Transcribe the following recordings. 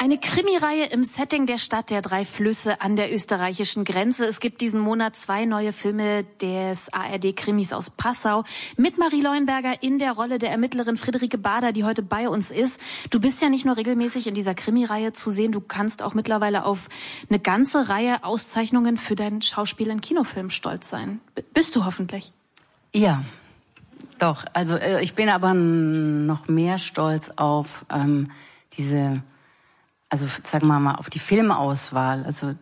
Eine Krimireihe im Setting der Stadt der drei Flüsse an der österreichischen Grenze. Es gibt diesen Monat 2 neue Filme des ARD-Krimis aus Passau mit Marie Leuenberger in der Rolle der Ermittlerin Friederike Bader, die heute bei uns ist. Du bist ja nicht nur regelmäßig in dieser Krimireihe zu sehen, du kannst auch mittlerweile auf eine ganze Reihe Auszeichnungen für dein Schauspiel in Kinofilmen stolz sein. Bist du hoffentlich? Ja, doch. Also ich bin aber noch mehr stolz auf diese... Also sagen wir mal auf die Filmauswahl, also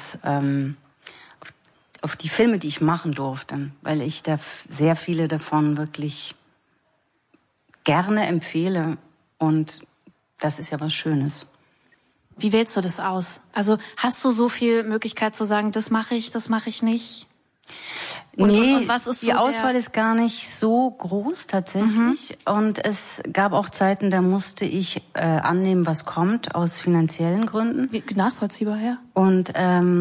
auf die Filme, die ich machen durfte, weil ich da sehr viele davon wirklich gerne empfehle und das ist ja was Schönes. Wie wählst du das aus? Also hast du so viel Möglichkeit zu sagen, das mache ich nicht? Und was ist so die Auswahl ist gar nicht so groß tatsächlich. Und es gab auch Zeiten, da musste ich annehmen, was kommt, aus finanziellen Gründen. Nachvollziehbar, ja. Und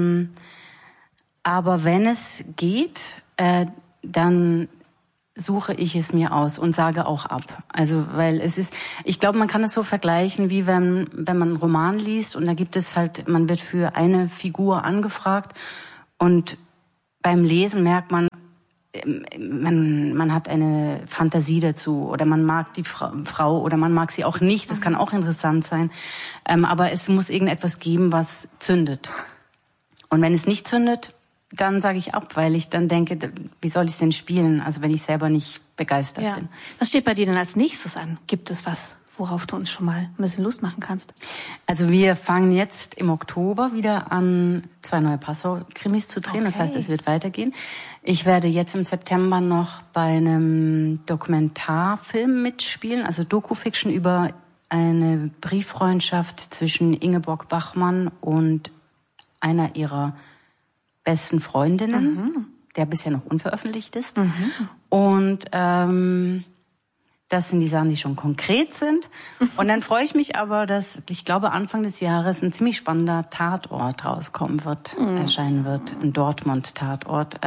aber wenn es geht, dann suche ich es mir aus und sage auch ab. Also weil es ist, ich glaube, man kann es so vergleichen, wie wenn man einen Roman liest und da gibt es halt, man wird für eine Figur angefragt und beim Lesen merkt man hat eine Fantasie dazu oder man mag die Frau oder man mag sie auch nicht. Das kann auch interessant sein. Aber es muss irgendetwas geben, was zündet. Und wenn es nicht zündet, dann sage ich ab, weil ich dann denke, wie soll ich es denn spielen? Also wenn ich selber nicht begeistert bin. Was steht bei dir denn als nächstes an? Gibt es was, worauf du uns schon mal ein bisschen Lust machen kannst? Also wir fangen jetzt im Oktober wieder an, 2 neue Passau-Krimis zu drehen. Okay. Das heißt, es wird weitergehen. Ich werde jetzt im September noch bei einem Dokumentarfilm mitspielen, also Doku-Fiction über eine Brieffreundschaft zwischen Ingeborg Bachmann und einer ihrer besten Freundinnen, der bisher noch unveröffentlicht ist. Und das sind die Sachen, die schon konkret sind. Und dann freue ich mich aber, dass, ich glaube, Anfang des Jahres ein ziemlich spannender Tatort rauskommen wird, erscheinen wird. Ein Dortmund-Tatort,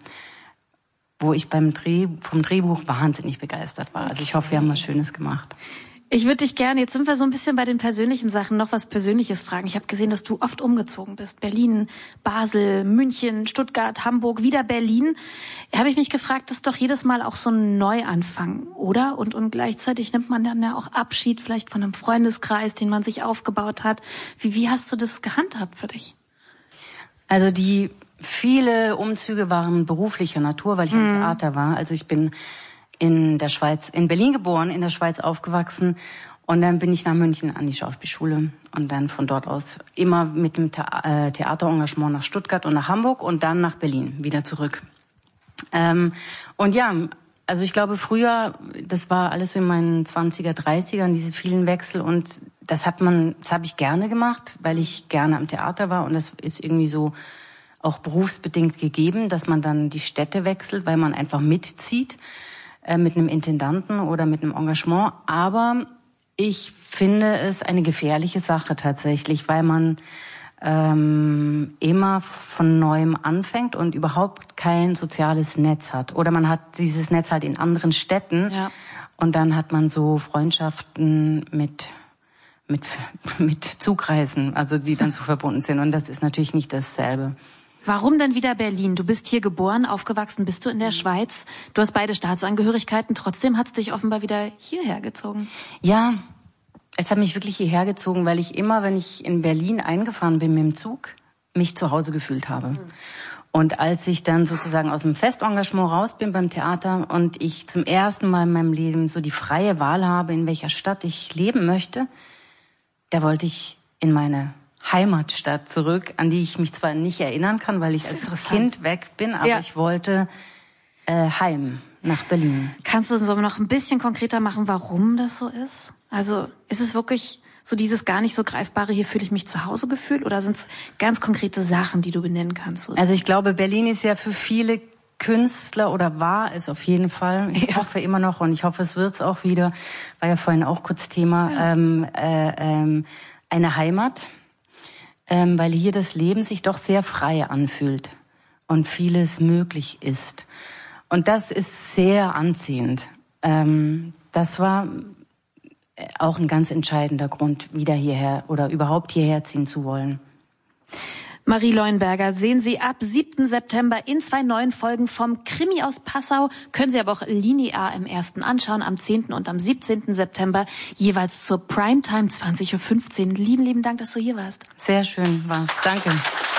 wo ich vom Drehbuch wahnsinnig begeistert war. Also ich hoffe, wir haben was Schönes gemacht. Ich würde dich gerne, jetzt sind wir so ein bisschen bei den persönlichen Sachen, noch was Persönliches fragen. Ich habe gesehen, dass du oft umgezogen bist. Berlin, Basel, München, Stuttgart, Hamburg, wieder Berlin. Habe ich mich gefragt, das ist doch jedes Mal auch so ein Neuanfang, oder? Und gleichzeitig nimmt man dann ja auch Abschied vielleicht von einem Freundeskreis, den man sich aufgebaut hat. Wie hast du das gehandhabt für dich? Also viele Umzüge waren beruflicher Natur, weil ich im Theater war. Also ich bin in Berlin geboren, in der Schweiz aufgewachsen und dann bin ich nach München an die Schauspielschule und dann von dort aus immer mit dem Theaterengagement nach Stuttgart und nach Hamburg und dann nach Berlin wieder zurück. Und ja, also ich glaube früher, das war alles so in meinen 20er, 30ern, diese vielen Wechsel und das habe ich gerne gemacht, weil ich gerne am Theater war und das ist irgendwie so auch berufsbedingt gegeben, dass man dann die Städte wechselt, weil man einfach mitzieht. Mit einem Intendanten oder mit einem Engagement. Aber ich finde es eine gefährliche Sache tatsächlich, weil man immer von Neuem anfängt und überhaupt kein soziales Netz hat. Oder man hat dieses Netz halt in anderen Städten und dann hat man so Freundschaften mit Zugreisen, also die dann so verbunden sind. Und das ist natürlich nicht dasselbe. Warum denn wieder Berlin? Du bist hier geboren, aufgewachsen, bist du in der Schweiz. Du hast beide Staatsangehörigkeiten, trotzdem hat es dich offenbar wieder hierher gezogen. Ja, es hat mich wirklich hierher gezogen, weil ich immer, wenn ich in Berlin eingefahren bin mit dem Zug, mich zu Hause gefühlt habe. Und als ich dann sozusagen aus dem Festengagement raus bin beim Theater und ich zum ersten Mal in meinem Leben so die freie Wahl habe, in welcher Stadt ich leben möchte, da wollte ich in meine Heimatstadt zurück, an die ich mich zwar nicht erinnern kann, weil ich als Kind weg bin, aber ich wollte heim nach Berlin. Kannst du so noch ein bisschen konkreter machen, warum das so ist? Also ist es wirklich so dieses gar nicht so greifbare, hier fühle ich mich zu Hause Gefühl, oder sind es ganz konkrete Sachen, die du benennen kannst? Also ich glaube, Berlin ist ja für viele Künstler oder war es auf jeden Fall. Ich hoffe immer noch und ich hoffe, es wird's auch wieder. War ja vorhin auch kurz Thema. Eine Heimat. Weil hier das Leben sich doch sehr frei anfühlt und vieles möglich ist. Und das ist sehr anziehend. Das war auch ein ganz entscheidender Grund, wieder hierher oder überhaupt hierher ziehen zu wollen. Marie Leuenberger sehen Sie ab 7. September in 2 neuen Folgen vom Krimi aus Passau. Können Sie aber auch linear im ersten anschauen, am 10. und am 17. September, jeweils zur Primetime 20:15 Uhr. Lieben Dank, dass du hier warst. Sehr schön war's. Danke.